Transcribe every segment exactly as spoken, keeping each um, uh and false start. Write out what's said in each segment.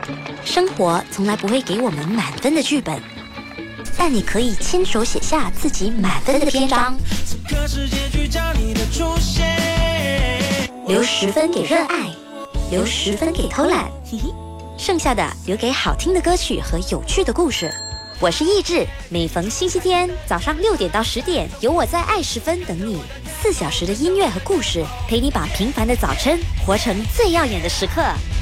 生活从来不会给我们满分的剧本，但你可以亲手写下自己满分的篇章。留十分给热爱，留十分给偷懒，嘿嘿，剩下的留给好听的歌曲和有趣的故事。我是意志，每逢星期天早上六点到十点，有我在爱十分等你，四小时的音乐和故事，陪你把平凡的早晨活成最耀眼的时刻。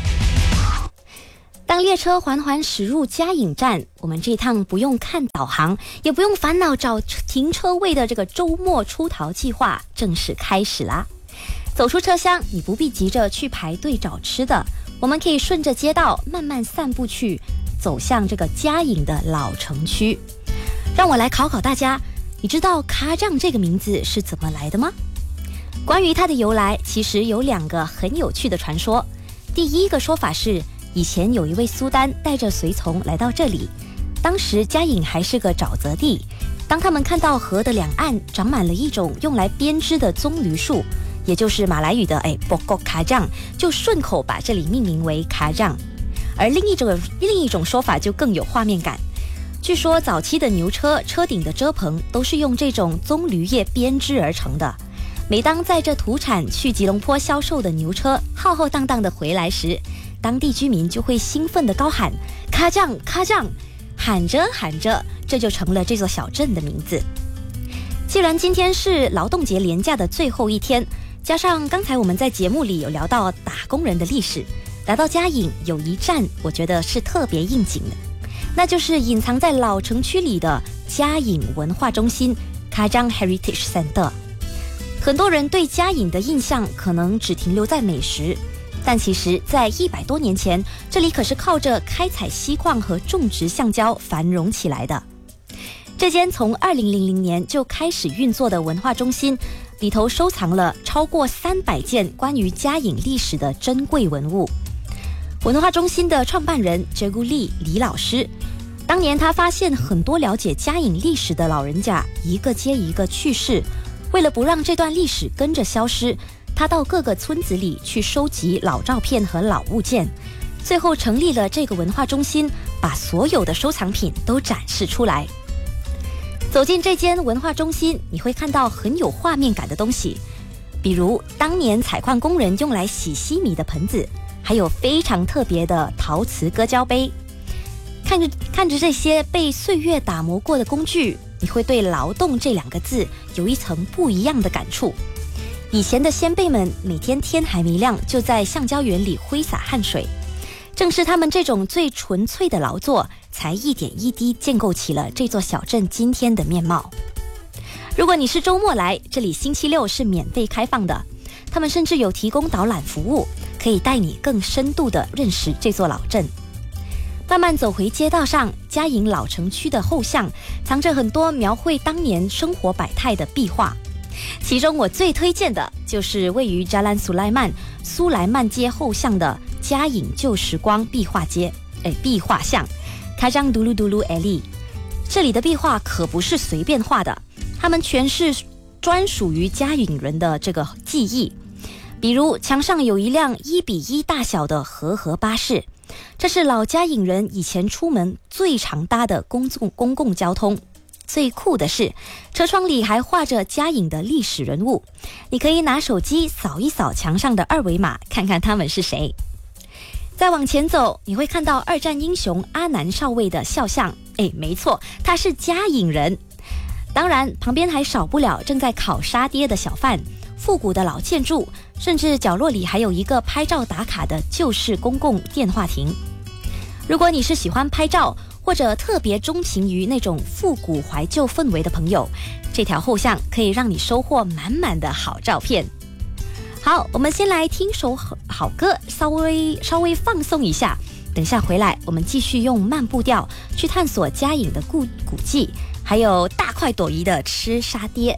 当列车缓缓驶入嘉颖站，我们这趟不用看导航，也不用烦恼找停车位的这个周末出逃计划正式开始啦。走出车厢，你不必急着去排队找吃的，我们可以顺着街道慢慢散步去，走向这个嘉颖的老城区。让我来考考大家，你知道卡帐这个名字是怎么来的吗？关于它的由来，其实有两个很有趣的传说。第一个说法是，以前有一位苏丹带着随从来到这里，当时嘉颖还是个沼泽地，当他们看到河的两岸长满了一种用来编织的棕榈树，也就是马来语的哎 pokok kajang， 就顺口把这里命名为卡帐。而另一种另一种说法就更有画面感，据说早期的牛车车顶的遮棚都是用这种棕榈叶编织而成的。每当载着土产去吉隆坡销售的牛车浩浩荡荡的回来时，当地居民就会兴奋地高喊卡帐卡帐，喊着喊着，这就成了这座小镇的名字。既然今天是劳动节连假的最后一天，加上刚才我们在节目里有聊到打工人的历史，来到嘉颖有一站我觉得是特别应景的，那就是隐藏在老城区里的嘉颖文化中心 Kajang Heritage Center。 很多人对嘉颖的印象可能只停留在美食，但其实在一百多年前，这里可是靠着开采锡矿和种植橡胶繁荣起来的。这间从二零零零年就开始运作的文化中心里头收藏了超过三百件关于嘉颖历史的珍贵文物。文化中心的创办人杰古利李老师，当年他发现很多了解嘉颖历史的老人家一个接一个去世，为了不让这段历史跟着消失，他到各个村子里去收集老照片和老物件，最后成立了这个文化中心，把所有的收藏品都展示出来。走进这间文化中心，你会看到很有画面感的东西，比如当年采矿工人用来洗西米的盆子，还有非常特别的陶瓷割胶杯。看着看着这些被岁月打磨过的工具，你会对劳动这两个字有一层不一样的感触。以前的先辈们每天天还没亮就在橡胶园里挥洒汗水，正是他们这种最纯粹的劳作，才一点一滴建构起了这座小镇今天的面貌。如果你是周末来，这里星期六是免费开放的，他们甚至有提供导览服务，可以带你更深度地认识这座老镇。慢慢走回街道上，嘉颖老城区的后巷藏着很多描绘当年生活百态的壁画，其中我最推荐的就是位于扎兰苏莱曼苏莱曼街后巷的嘉颖旧时光壁画街哎，壁画巷 Kajang Dulu Dulu Alley。 这里的壁画可不是随便画的，它们全是专属于嘉颖人的这个记忆。比如墙上有一辆一比一大小的和合巴士，这是老嘉颖人以前出门最常搭的公共公共交通。最酷的是，车窗里还画着嘉颖的历史人物，你可以拿手机扫一扫墙上的二维码，看看他们是谁。再往前走，你会看到二战英雄阿南少尉的肖像，诶，没错，他是嘉颖人。当然，旁边还少不了正在烤沙爹的小贩，复古的老建筑，甚至角落里还有一个拍照打卡的旧式公共电话亭。如果你是喜欢拍照，或者特别钟情于那种复古怀旧氛围的朋友，这条后巷可以让你收获满满的好照片。好，我们先来听首好歌，稍微稍微放松一下，等下回来我们继续用慢步调去探索嘉颖的古古迹，还有大快朵颐的吃沙爹。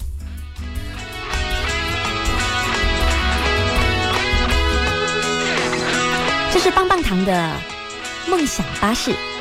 这是棒棒糖的梦想巴士。